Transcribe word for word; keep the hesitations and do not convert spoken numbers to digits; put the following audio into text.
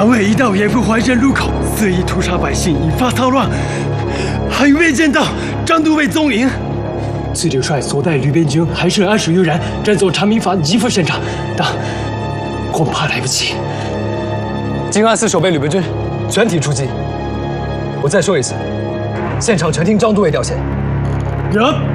党卫一到盐湖淮镇路口，肆意屠杀百姓，引发骚乱，还未见到张都尉踪影。自柳帅所带旅边军还剩二十余人，正走长明坊急赴现场，但恐怕来不及。 静安寺守备旅边军全体出击。我再说一次，现场全听张都尉调遣。 人。